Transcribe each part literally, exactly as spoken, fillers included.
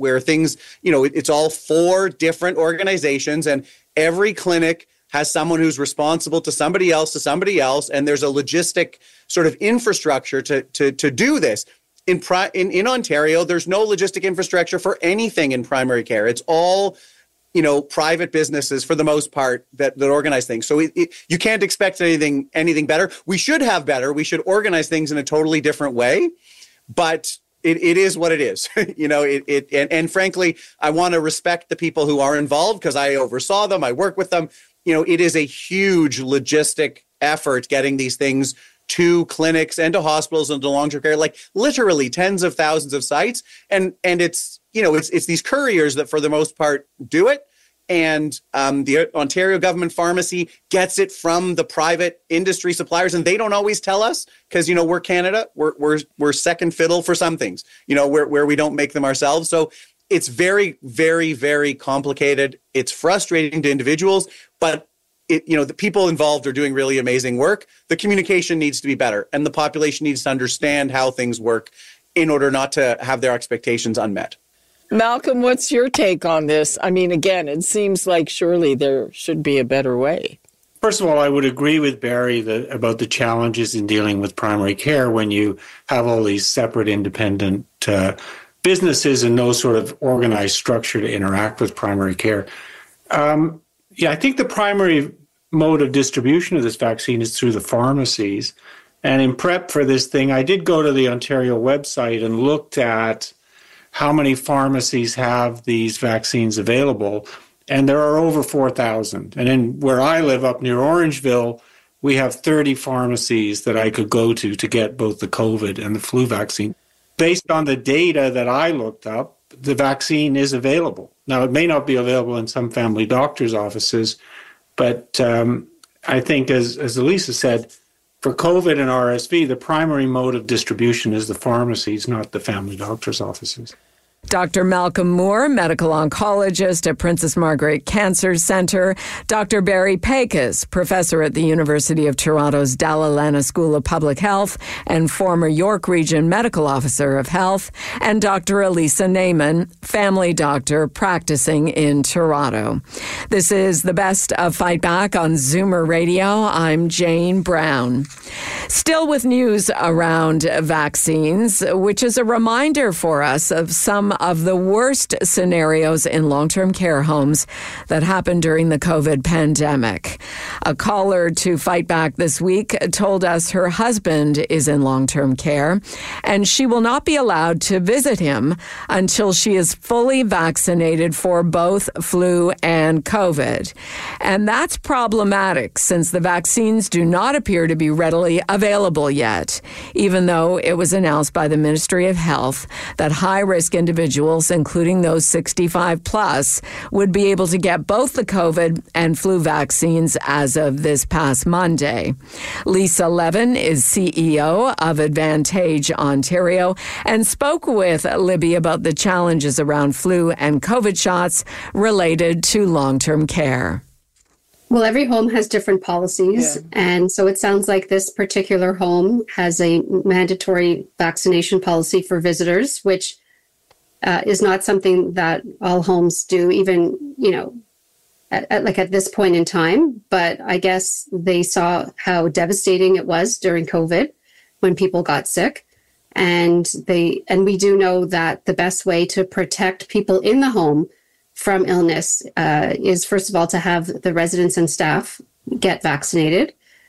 where things, you know, it, it's all four different organizations, and every clinic has someone who's responsible to somebody else, to somebody else, and there's a logistic sort of infrastructure to to to do this. In, pri- in in Ontario, there's no logistic infrastructure for anything in primary care. It's all, you know, private businesses for the most part that, that organize things. So it, it, you can't expect anything anything better. We should have better. We should organize things in a totally different way, but it, it is what it is. you know, it, it and, and frankly, I want to respect the people who are involved because I oversaw them. I work with them. You know, it is a huge logistic effort getting these things to clinics and to hospitals and to long-term care, like literally tens of thousands of sites. And and it's, you know, it's it's these couriers that for the most part do it. And um, the Ontario government pharmacy gets it from the private industry suppliers, and they don't always tell us because, you know, we're Canada, we're we're we're second fiddle for some things, you know, where where we don't make them ourselves. So it's very, very, very complicated. It's frustrating to individuals, but it, you know, the people involved are doing really amazing work. The communication needs to be better, and the population needs to understand how things work in order not to have their expectations unmet. Malcolm, what's your take on this? I mean, again, it seems like surely there should be a better way. First of all, I would agree with Barry that, about the challenges in dealing with primary care when you have all these separate independent uh, businesses and no sort of organized structure to interact with primary care. Um, yeah, I think the primary mode of distribution of this vaccine is through the pharmacies. And in prep for this thing, I did go to the Ontario website and looked at how many pharmacies have these vaccines available. And there are over four thousand. And then where I live up near Orangeville, we have thirty pharmacies that I could go to to get both the COVID and the flu vaccine. Based on the data that I looked up, the vaccine is available. Now, it may not be available in some family doctors' offices, but um, I think, as, as Elisa said, for COVID and R S V, the primary mode of distribution is the pharmacies, not the family doctors' offices. Doctor Malcolm Moore, medical oncologist at Princess Margaret Cancer Centre, Doctor Barry Pecos, professor at the University of Toronto's Dalla Lana School of Public Health and former York Region Medical Officer of Health, and Doctor Elisa Naiman, family doctor practicing in Toronto. This is the best of Fight Back on Zoomer Radio. I'm Jane Brown. Still with news around vaccines, which is a reminder for us of some of the worst scenarios in long-term care homes that happened during the COVID pandemic. A caller to Fight Back this week told us her husband is in long-term care and she will not be allowed to visit him until she is fully vaccinated for both flu and COVID. And that's problematic since the vaccines do not appear to be readily available yet, even though it was announced by the Ministry of Health that high-risk individuals Individuals, including those sixty-five plus, would be able to get both the COVID and flu vaccines as of this past Monday. Lisa Levin is C E O of Advantage Ontario and spoke with Libby about the challenges around flu and COVID shots related to long-term care. Well, every home has different policies. Yeah. And so it sounds like this particular home has a mandatory vaccination policy for visitors, which Uh, is not something that all homes do, even, you know, at, at, like at this point in time. But I guess they saw how devastating it was during COVID when people got sick. And they, and we do know that the best way to protect people in the home from illness uh, is, first of all, to have the residents and staff get vaccinated.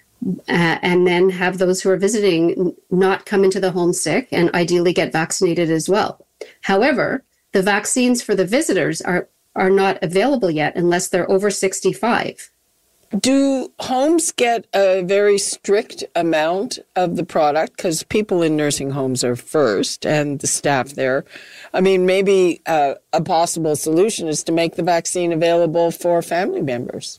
Uh, and then have those who are visiting not come into the home sick and ideally get vaccinated as well. However, the vaccines for the visitors are, are not available yet unless they're over sixty-five. Do homes get a very strict amount of the product? Because people in nursing homes are first and the staff there. I mean, maybe uh, a possible solution is to make the vaccine available for family members.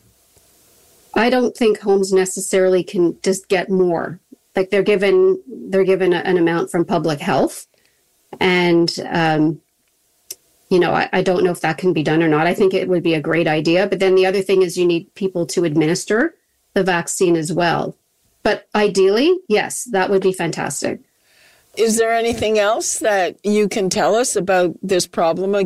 I don't think homes necessarily can just get more. Like they're given, they're given a, an amount from public health. And, um, you know, I, I don't know if that can be done or not. I think it would be a great idea. But then the other thing is you need people to administer the vaccine as well. But ideally, yes, that would be fantastic. Is there anything else that you can tell us about this problem